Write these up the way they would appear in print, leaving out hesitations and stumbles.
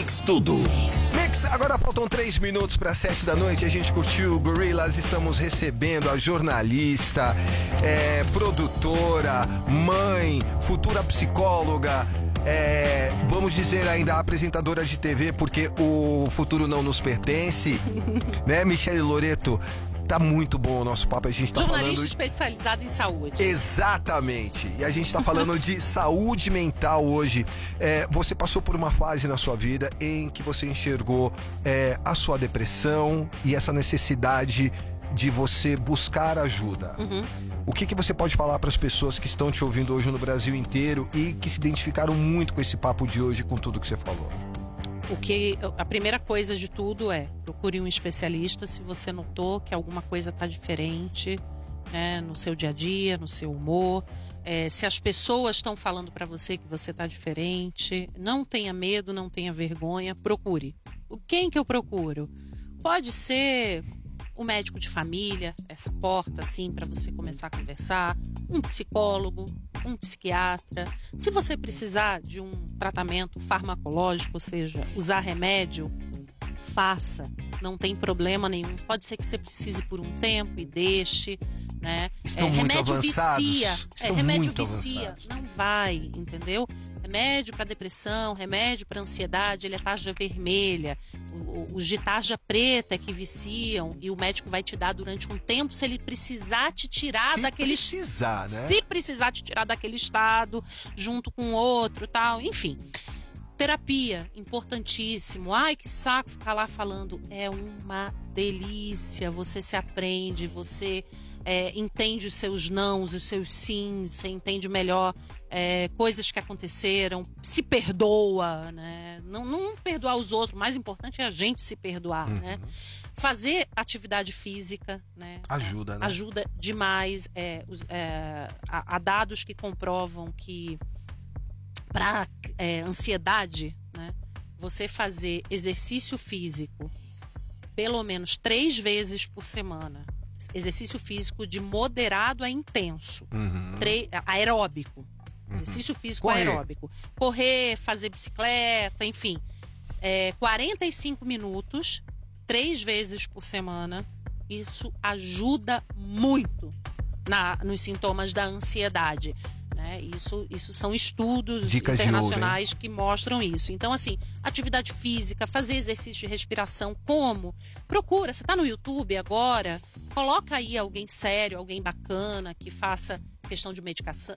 Mix Tudo. Mix, agora faltam 3 minutos para 7 da noite. A gente curtiu Gorillaz. Estamos recebendo a jornalista, produtora, mãe, futura psicóloga, vamos dizer ainda apresentadora de TV, porque o futuro não nos pertence, né? Michele Loreto. Tá muito bom o nosso papo, a gente tá jornalista especializada em saúde. Exatamente, e a gente tá falando de saúde mental hoje. Você passou por uma fase na sua vida em que você enxergou a sua depressão e essa necessidade de você buscar ajuda. Uhum. O que você pode falar para as pessoas que estão te ouvindo hoje no Brasil inteiro e que se identificaram muito com esse papo de hoje, com tudo que você falou? A primeira coisa de tudo é procure um especialista se você notou que alguma coisa está diferente, né, no seu dia a dia, no seu humor. Se as pessoas estão falando para você que você está diferente, não tenha medo, não tenha vergonha, procure. Quem que eu procuro? Pode ser o médico de família, essa porta assim para você começar a conversar, um psicólogo, um psiquiatra. Se você precisar de um tratamento farmacológico, ou seja, usar remédio, faça, não tem problema nenhum. Pode ser que você precise por um tempo e deixe, né? Estão muito remédio avançados. vicia, Estão remédio muito vicia, avançados. não vai, entendeu? Remédio para depressão, remédio para ansiedade, ele é tarja vermelha. Os de tarja preta que viciam e o médico vai te dar durante um tempo se ele precisar te tirar daquele... Se precisar, né? Se precisar te tirar daquele estado, junto com outro, tal, enfim. Terapia, importantíssimo. Ai, que saco ficar lá falando. É uma delícia. Você se aprende, você entende os seus nãos, os seus sims, você entende melhor coisas que aconteceram, se perdoa, né? Não perdoar os outros, o mais importante é a gente se perdoar, né? Fazer atividade física, né? Ajuda, né? Ajuda demais. Há dados que comprovam que para ansiedade, né, você fazer exercício físico pelo menos 3 vezes por semana, exercício físico de moderado a intenso, aeróbico, exercício físico aeróbico, correr, fazer bicicleta, enfim, 45 minutos, 3 vezes por semana, isso ajuda muito nos sintomas da ansiedade. Isso são estudos Dicas internacionais que mostram isso. Então, assim, atividade física, fazer exercício de respiração, como? Procura, você está no YouTube agora, coloca aí alguém sério, alguém bacana, que faça questão de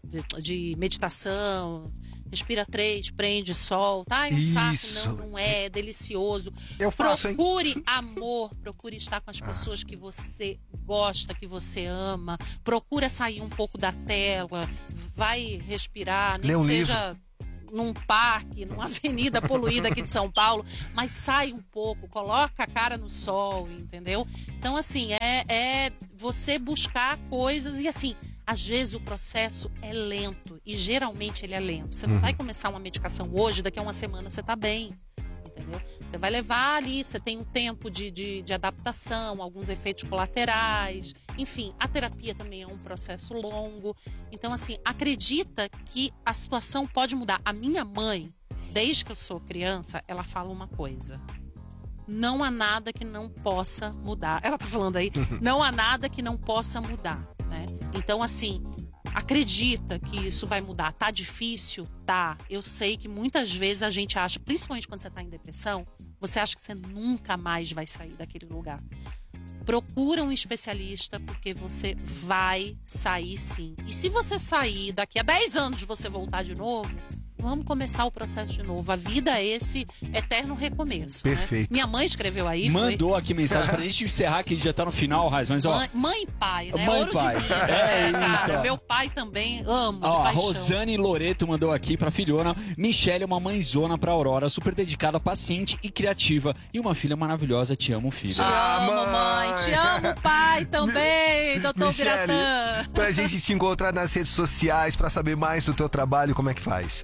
meditação, respira 3, prende, solta. Ai, um saco, não é delicioso. Eu faço, procure amor, procure estar com as pessoas que você gosta, que você ama, procura sair um pouco da tela, vai respirar, nem que seja num parque, numa avenida poluída aqui de São Paulo, mas sai um pouco, coloca a cara no sol, entendeu? Então, assim, é você buscar coisas e, assim, às vezes o processo é lento e geralmente ele é lento. Você não vai começar uma medicação hoje, daqui a uma semana você tá bem, entendeu? Você vai levar ali, você tem um tempo de adaptação, alguns efeitos colaterais, enfim, a terapia também é um processo longo. Então, assim, acredita que a situação pode mudar. A minha mãe, desde que eu sou criança, ela fala uma coisa: não há nada que não possa mudar. Ela tá falando aí, não há nada que não possa mudar, né? Então, assim, acredita que isso vai mudar. Tá difícil? Tá. Eu sei que muitas vezes a gente acha, principalmente quando você tá em depressão, você acha que você nunca mais vai sair daquele lugar. Procura um especialista, porque você vai sair sim. E se você sair, daqui a 10 anos você voltar de novo, vamos começar o processo de novo. A vida é esse eterno recomeço. Perfeito. Né? Minha mãe escreveu aí. Mandou aqui mensagem pra gente encerrar, que a gente já tá no final, Raiz, mas ó. Mãe e pai, né? Mãe e Ouro pai. de mim. Isso, ó. Meu pai também amo, Ó, de a paixão. Rosane Loreto mandou aqui pra filhona. Michele é uma mãezona pra Aurora, super dedicada, paciente e criativa. E uma filha maravilhosa. Te amo, filho. Te amo, mãe. Te amo, pai também, doutor Michele, Biratã. pra gente te encontrar nas redes sociais, pra saber mais do teu trabalho, como é que faz?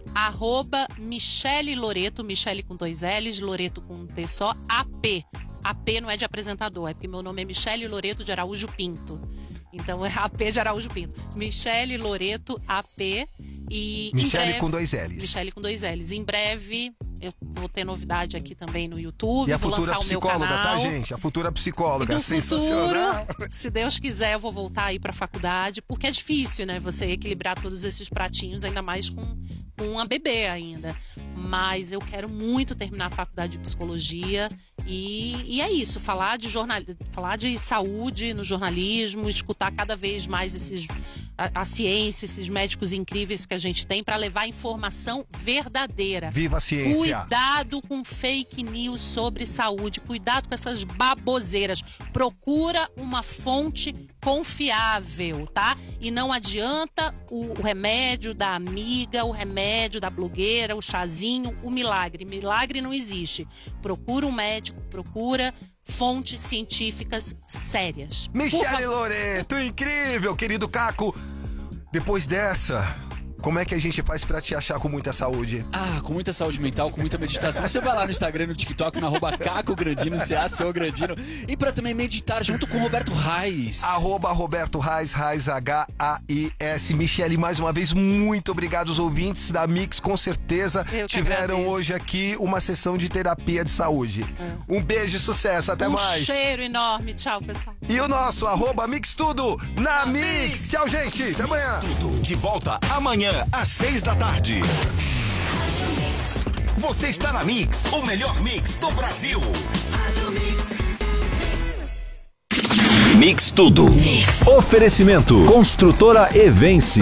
@Michele Loreto, Michele com 2 L's, Loreto com um T só, AP. AP não é de apresentador, é porque meu nome é Michele Loreto de Araújo Pinto. Então é AP de Araújo Pinto. Michele Loreto, AP. E Michele em breve, com 2 L's. Michele com 2 L's. Em breve eu vou ter novidade aqui também no YouTube. E a vou futura lançar o meu psicóloga, canal. tá, gente? A futura psicóloga. E no Sensacional. futuro, se Deus quiser, eu vou voltar aí pra faculdade, porque é difícil, né? Você equilibrar todos esses pratinhos, ainda mais com uma bebê ainda. Mas eu quero muito terminar a faculdade de psicologia e é isso, falar de saúde no jornalismo, escutar cada vez mais a ciência, esses médicos incríveis que a gente tem para levar informação verdadeira. Viva a ciência! Cuidado com fake news sobre saúde, cuidado com essas baboseiras. Procura uma fonte confiável, tá? E não adianta o remédio da amiga, o remédio da blogueira, o chazinho, o milagre. Milagre não existe. Procura um médico, procura fontes científicas sérias. Michele Loreto, incrível, querido Caco. Depois dessa, como é que a gente faz pra te achar com muita saúde? Com muita saúde mental, com muita meditação. Você vai lá no Instagram, no TikTok, no @CacoGrandino, CACOGrandino. E pra também meditar junto com o Roberto Reis. @Roberto Reis, Reis, H-A-I-S. Michele, mais uma vez, muito obrigado. Os ouvintes da Mix, com certeza, tiveram hoje aqui uma sessão de terapia de saúde. Um beijo e sucesso, até mais. Um cheiro enorme, tchau, pessoal. E o nosso @MixTudo na Mix. Tchau, gente, até amanhã. Tudo de volta amanhã às 6 da tarde. Você está na Mix, o melhor mix do Brasil. Mix Tudo. Oferecimento Construtora Evense.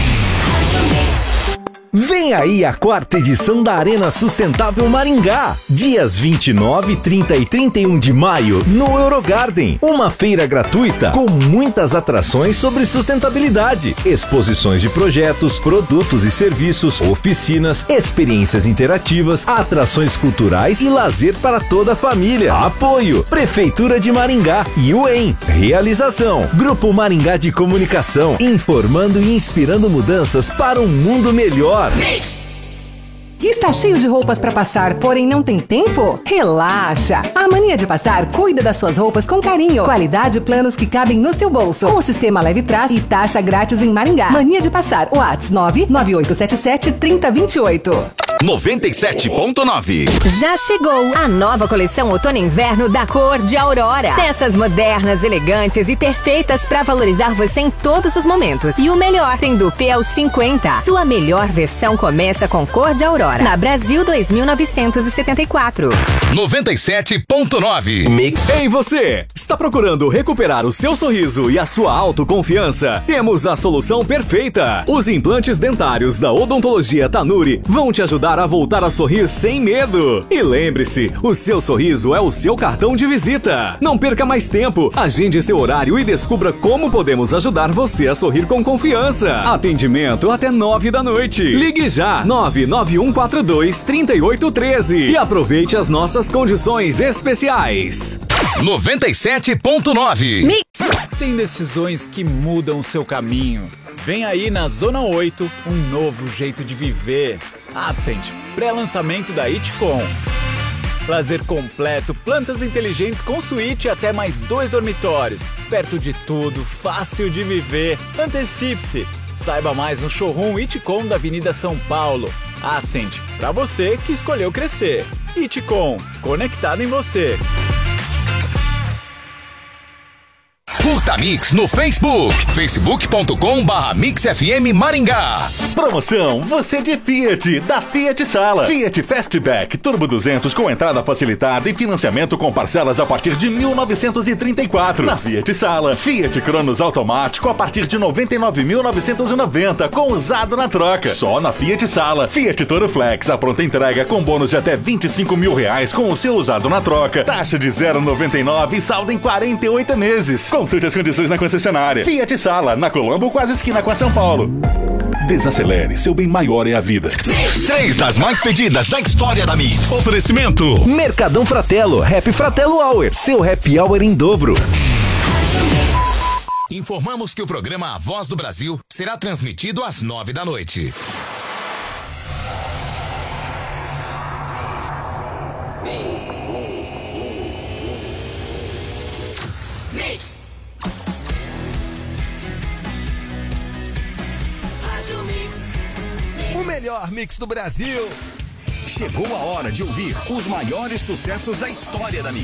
Vem aí a 4ª edição da Arena Sustentável Maringá. Dias 29, 30 e 31 de maio, no Eurogarden. Uma feira gratuita com muitas atrações sobre sustentabilidade. Exposições de projetos, produtos e serviços, oficinas, experiências interativas, atrações culturais e lazer para toda a família. Apoio: Prefeitura de Maringá e UEM. Realização: Grupo Maringá de Comunicação. Informando e inspirando mudanças para um mundo melhor. Está cheio de roupas para passar, porém não tem tempo? Relaxa! A Mania de Passar cuida das suas roupas com carinho. Qualidade e planos que cabem no seu bolso. Com o sistema Leve Trás e taxa grátis em Maringá. Mania de Passar. WhatsApp 998773028. 97.9. Já chegou a nova coleção Outono e Inverno da Cor de Aurora. Peças modernas, elegantes e perfeitas para valorizar você em todos os momentos. E o melhor, tem dupê aos 50. Sua melhor versão começa com Cor de Aurora. Na Brasil 2974. 97.9. Mix. Ei, você! Está procurando recuperar o seu sorriso e a sua autoconfiança? Temos a solução perfeita. Os implantes dentários da Odontologia Tanuri vão te ajudar a voltar a sorrir sem medo. E lembre-se, o seu sorriso é o seu cartão de visita. Não perca mais tempo, agende seu horário e descubra como podemos ajudar você a sorrir com confiança. Atendimento até 9 da noite. Ligue já, 991423813 e aproveite as nossas condições especiais. 97.9. Tem decisões que mudam o seu caminho. Vem aí na Zona 8, um novo jeito de viver. Ascend, pré-lançamento da Itcom. Lazer completo, plantas inteligentes com suíte e até mais 2 dormitórios. Perto de tudo, fácil de viver. Antecipe-se. Saiba mais no showroom Itcom da Avenida São Paulo. Ascend, pra você que escolheu crescer. Itcom, conectado em você. Curta Mix no Facebook, facebook.com/MixFM Maringá. Promoção Você de Fiat, da Fiat Sala. Fiat Fastback Turbo 200 com entrada facilitada e financiamento com parcelas a partir de 1.934. Na Fiat Sala, Fiat Cronos automático a partir de 99.990 com usado na troca. Só na Fiat Sala. Fiat Toro Flex, a pronta entrega com bônus de até R$25 mil com o seu usado na troca. Taxa de 0,99 e saldo em 48 meses. Consulte as condições na concessionária. Fiat Sala, na Colombo, quase esquina com a São Paulo. Desacelere, seu bem maior é a vida. 3 das mais pedidas da história da Mix. Oferecimento Mercadão Fratello, Happy Fratello Hour, seu happy hour em dobro. Informamos que o programa A Voz do Brasil será transmitido às 9 da noite. Mix. Rádio Mix. melhor mix do Brasil. Chegou a hora de ouvir os maiores sucessos da história da Mix.